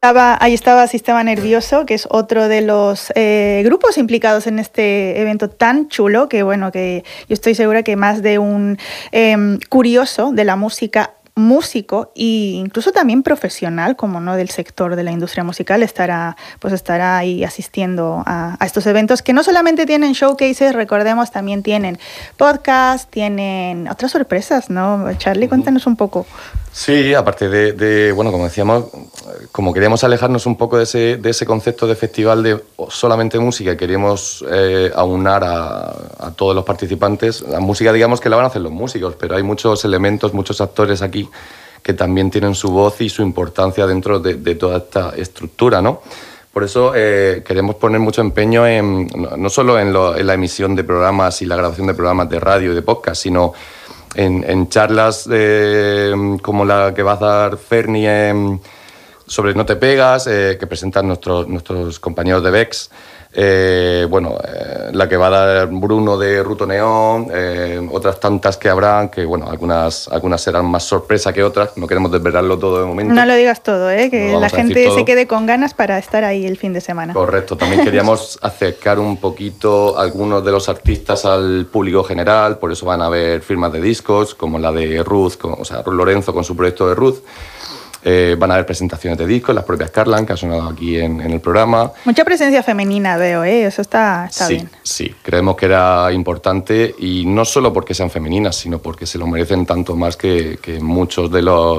Ahí estaba Sistema Nervioso, que es otro de los grupos implicados en este evento tan chulo, que bueno, que yo estoy segura que más de un curioso de la música, músico e incluso también profesional, como no del sector de la industria musical, estará ahí asistiendo a estos eventos que no solamente tienen showcases, recordemos, también tienen podcast, tienen otras sorpresas, ¿no? Charlie, cuéntanos un poco. Sí, aparte de bueno, como decíamos, como queríamos alejarnos un poco de ese concepto de festival de solamente música y queríamos aunar a todos los participantes, la música digamos que la van a hacer los músicos, pero hay muchos elementos, muchos actores aquí que también tienen su voz y su importancia dentro de toda esta estructura, ¿no? Por eso queremos poner mucho empeño no solo en la emisión de programas y la grabación de programas de radio y de podcast, sino en charlas como la que va a dar Ferni sobre No te pegas, que presentan nuestros compañeros de Vex, la que va a dar Bruno de Ruto Neón, otras tantas que habrán, que bueno, algunas serán más sorpresa que otras, no queremos desvelarlo todo de momento. No lo digas todo, que la gente se quede con ganas para estar ahí el fin de semana. Correcto, también queríamos acercar un poquito algunos de los artistas al público general, por eso van a haber firmas de discos, como la de Ruth, Lorenzo con su proyecto de Ruth. Van a haber presentaciones de discos, las propias Carlan, que ha sonado aquí en el programa. Mucha presencia femenina veo, eso está bien. Sí, creemos que era importante y no solo porque sean femeninas, sino porque se lo merecen tanto más que muchos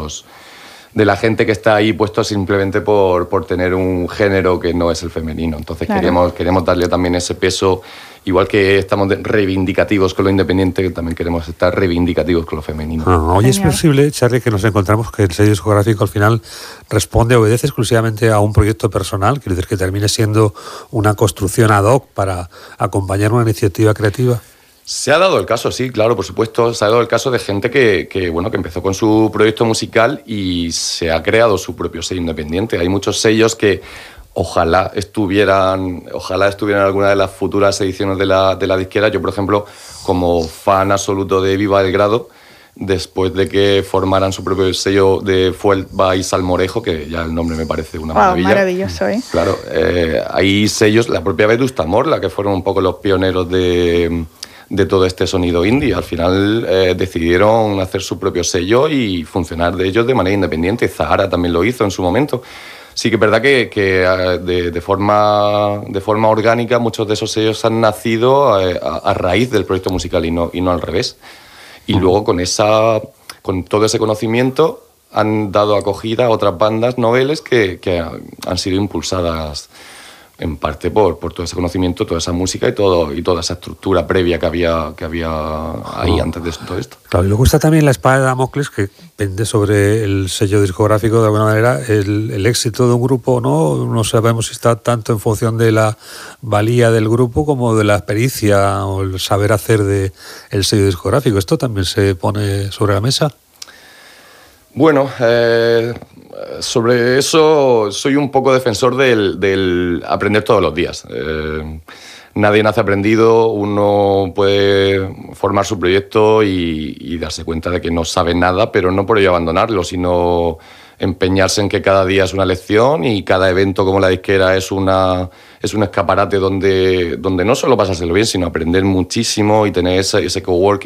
de la gente que está ahí puesto simplemente por tener un género que no es el femenino. Entonces claro, queremos darle también ese peso, igual que estamos reivindicativos con lo independiente, también queremos estar reivindicativos con lo femenino. Hoy es posible, Charlie, que nos encontramos que el sello discográfico al final obedece exclusivamente a un proyecto personal, quiere decir que termine siendo una construcción ad hoc para acompañar una iniciativa creativa. Se ha dado el caso, sí, claro, por supuesto. Se ha dado el caso de gente que empezó con su proyecto musical y se ha creado su propio sello independiente. Hay muchos sellos que ojalá estuvieran en alguna de las futuras ediciones de la disquera. Yo, por ejemplo, como fan absoluto de Viva el Grado, después de que formaran su propio sello de Fuelva y Salmorejo, que ya el nombre me parece una maravilla. Maravilloso, Claro, hay sellos, la propia Vetusta Morla, que fueron un poco los pioneros de todo este sonido indie. Al final decidieron hacer su propio sello y funcionar de ellos de manera independiente. Zahara también lo hizo en su momento. Sí que es verdad que de forma orgánica muchos de esos sellos han nacido a raíz del proyecto musical y no al revés. Y luego con todo ese conocimiento han dado acogida a otras bandas noveles que han sido impulsadas en parte por todo ese conocimiento, toda esa música y toda esa estructura previa que había ahí antes de todo esto. Claro, y luego está también la espada de Damocles que pende sobre el sello discográfico, de alguna manera, el éxito de un grupo, no sabemos si está tanto en función de la valía del grupo como de la pericia o el saber hacer del sello discográfico. ¿Esto también se pone sobre la mesa? Bueno, sobre eso soy un poco defensor del aprender todos los días. Nadie nace aprendido, uno puede formar su proyecto y darse cuenta de que no sabe nada, pero no por ello abandonarlo, sino empeñarse en que cada día es una lección y cada evento como la disquera es un escaparate donde no solo pasárselo bien, sino aprender muchísimo y tener ese coworking